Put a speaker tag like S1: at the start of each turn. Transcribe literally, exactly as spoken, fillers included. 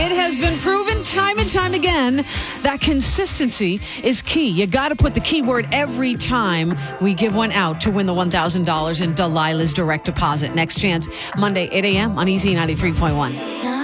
S1: It has been proven time and time again that consistency is key. You got to put the keyword every time we give one out to win the one thousand dollars in Delilah's direct deposit. Next chance, Monday, eight a.m. on Easy ninety-three point one.